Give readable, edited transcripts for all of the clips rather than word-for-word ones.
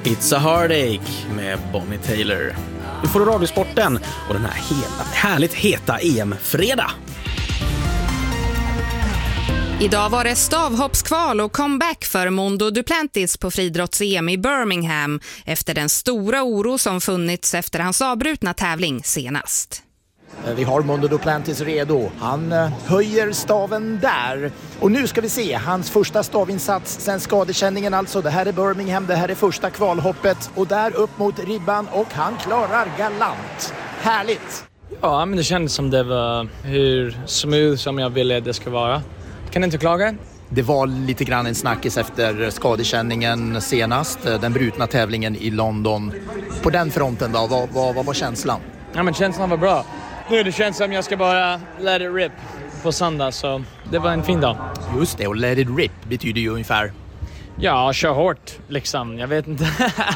It's a Heartache med Bonnie Taylor. Du får Radiosporten och den här härligt heta EM-fredag. Idag var det stavhoppskval och comeback för Mondo Duplantis på friidrotts-EM i Birmingham efter den stora oro som funnits efter hans avbrutna tävling senast. Vi har Mondo Duplantis redo. Han höjer staven där. Och nu ska vi se hans första stavinsats sen skadekänningen alltså. Det här är Birmingham, det här är första kvalhoppet. Och där upp mot ribban och han klarar galant. Härligt! Ja, men det kändes som det var hur smooth som jag ville det ska vara. Kan inte klaga? Det var lite grann en snackis efter skadekänningen senast. Den brutna tävlingen i London. På den fronten då, vad var känslan? Ja, men känslan var bra. Nu det känns som jag ska bara let it rip på söndag, så det var en fin dag. Just det, och let it rip betyder ju ungefär... Ja, kör hårt liksom, jag vet inte.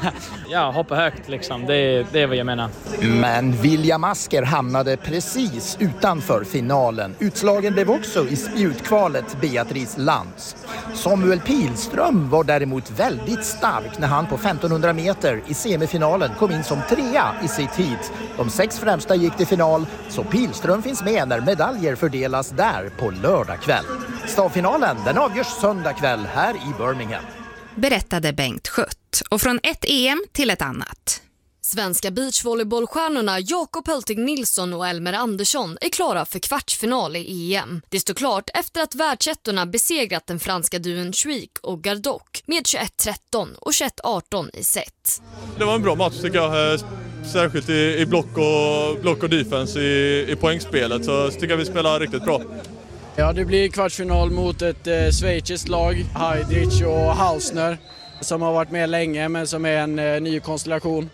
Ja, hoppa högt liksom, det är vad jag menar. Men William Asker hamnade precis utanför finalen. Utslagen blev också i spjutkvalet Beatrice Lantz. Samuel Pilström var däremot väldigt stark när han på 1500 meter i semifinalen kom in som 3:a i sitt heat. De 6 främsta gick till final, så Pilström finns med när medaljer fördelas där på lördag kväll. Stavfinalen den avgörs söndag kväll här i Birmingham. Berättade Bengt Schött. Och från ett EM till ett annat. Svenska beachvolleybollstjärnorna Jakob Hölting Nilsson och Elmer Andersson är klara för kvartsfinal i EM. Det står klart efter att världsettorna besegrat den franska duon Schwick och Gardoc med 21-13 och 21-18 i set. Det var en bra match tycker jag, särskilt i block och defense i poängspelet, så tycker jag vi spelar riktigt bra. Ja, det blir kvartsfinal mot ett schweiziskt lag, Heidrich och Hausner, som har varit med länge men som är en ny konstellation.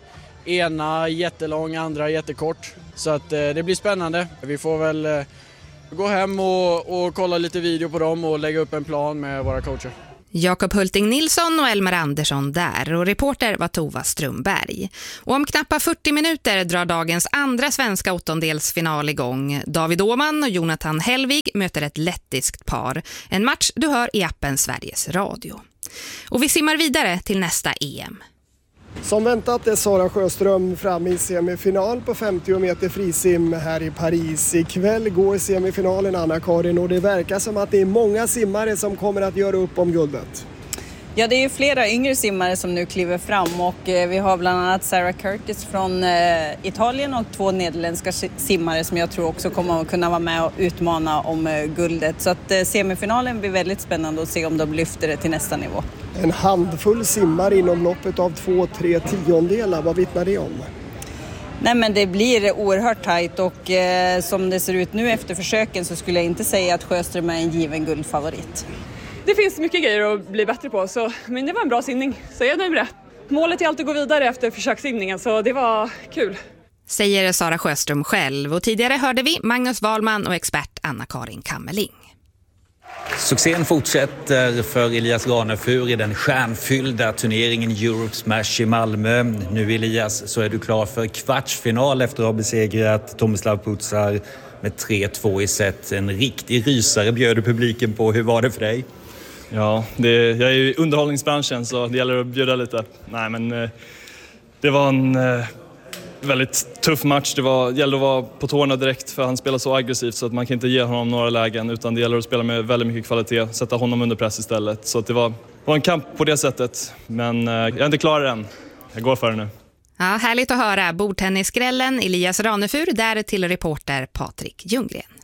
Ena jättelång, andra jättekort. Så att det blir spännande. Vi får väl gå hem och kolla lite video på dem och lägga upp en plan med våra coacher. Jakob Hölting Nilsson och Elmer Andersson där, och reporter var Tova Strömberg. Och om knappt 40 minuter drar dagens andra svenska åttondelsfinal igång. David Åman och Jonathan Hellvig möter ett lettiskt par. En match du hör i appen Sveriges Radio. Och vi simmar vidare till nästa EM. Som väntat är Sara Sjöström fram i semifinal på 50 meter frisim här i Paris. Ikväll går semifinalen, Anna-Karin, och det verkar som att det är många simmare som kommer att göra upp om guldet. Ja, det är ju flera yngre simmare som nu kliver fram och vi har bland annat Sarah Curtis från Italien och 2 nederländska simmare som jag tror också kommer att kunna vara med och utmana om guldet. Så att semifinalen blir väldigt spännande att se om de lyfter det till nästa nivå. En handfull simmar inom loppet av 2-3 tiondelar, vad vittnar det om? Nej, men det blir oerhört tajt och som det ser ut nu efter försöken så skulle jag inte säga att Sjöström är en given guldfavorit. Det finns mycket grejer att bli bättre på, men det var en bra simning, så jag är nöjd med det. Målet är alltid att gå vidare efter försökssimningen, så det var kul. Säger Sara Sjöström själv, och tidigare hörde vi Magnus Wahlman och expert Anna-Karin Kammerling. Succén fortsätter för Elias Ranefur i den stjärnfyllda turneringen Europe Smash i Malmö. Nu Elias, så är du klar för kvartsfinal efter att ha besegrat Tomislav Pucar med 3-2 i set. En riktig rysare bjöd du publiken på. Hur var det för dig? Ja, jag är ju i underhållningsbranschen så det gäller att bjuda lite. Nej, men det var en väldigt tuff match. Gällde att vara på tårna direkt för han spelar så aggressivt så att man kan inte ge honom några lägen, utan det gäller att spela med väldigt mycket kvalitet, sätta honom under press istället. Så att det var en kamp på det sättet, men jag är inte klar än. Jag går för det nu. Ja, härligt att höra. Bordtennisgrällen Elias Ranefur där till reporter Patrik Ljunggren.